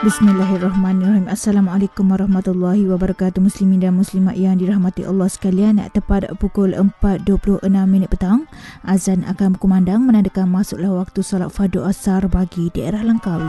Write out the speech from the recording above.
Bismillahirrahmanirrahim. Assalamualaikum warahmatullahi wabarakatuh. Muslimin dan muslimat yang dirahmati Allah sekalian, tepat pukul 4.26 petang, azan akan berkumandang menandakan masuklah waktu solat fardu asar bagi daerah Langkawi.